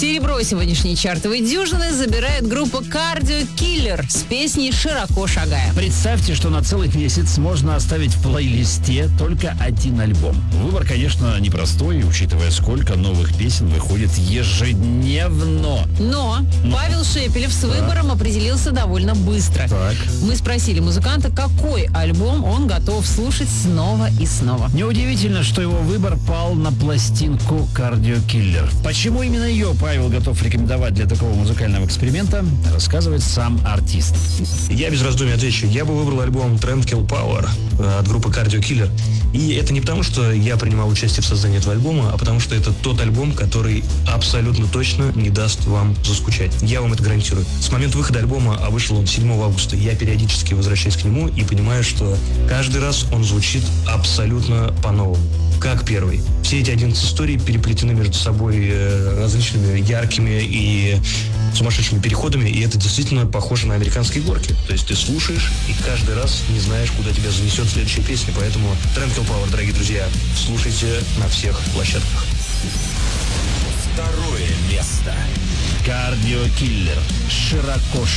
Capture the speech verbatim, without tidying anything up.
Серебро сегодняшней чартовой дюжины забирает группа Cardio Killer с песней «Широко шагая». Представьте, что на целый месяц можно оставить в плейлисте только один альбом. Выбор, конечно, непростой, учитывая, сколько новых песен выходит ежедневно. Но Павел Шепелев с выбором определился довольно быстро. Так. Мы спросили музыканта, какой альбом он готов слушать снова и снова. Неудивительно, что его выбор пал на пластинку Cardio Killer. Почему именно ее Павел готов рекомендовать для такого музыкального эксперимента, рассказывает сам артист. Я без раздумий отвечу. Я бы выбрал альбом Trend Kill Power от группы Cardio Killer. И это не потому, что я принимал участие в создании этого альбома, а потому что это тот альбом, который абсолютно точно не даст вам заскучать. Я вам это гарантирую. С момента выхода альбома, а вышел он седьмого августа, я периодически возвращаюсь к нему и понимаю, что каждый раз он звучит абсолютно по-новому. Как первый. Все эти одиннадцать историй переплетены между собой э, различными яркими и сумасшедшими переходами, и это действительно похоже на американские горки. То есть ты слушаешь и каждый раз не знаешь, куда тебя занесет следующая песня. Поэтому Trend Kill Power, дорогие друзья, слушайте на всех площадках. Второе место. Cardio Killer. Широко